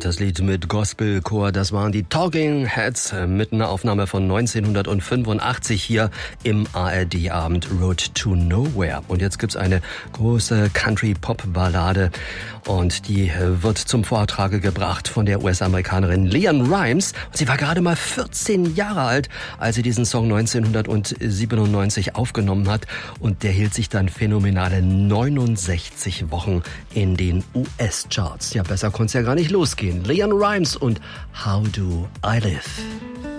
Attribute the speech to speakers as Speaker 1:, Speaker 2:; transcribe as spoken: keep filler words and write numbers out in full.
Speaker 1: Das Lied mit Gospelchor, das waren die Talking Heads mit einer Aufnahme von neunzehnhundertfünfundachtzig hier im A R D-Abend Road to Nowhere. Und jetzt gibt's eine große Country-Pop-Ballade und die wird zum Vortrage gebracht von der U S-Amerikanerin LeAnn Rimes. Und sie war gerade mal vierzehn Jahre alt, als sie diesen Song neunzehnhundertsiebenundneunzig aufgenommen hat. Und der hielt sich dann phänomenale neunundsechzig Wochen in den U S-Charts. Ja, besser konnte es ja gar nicht losgehen. LeAnn Rimes und How Do I Live?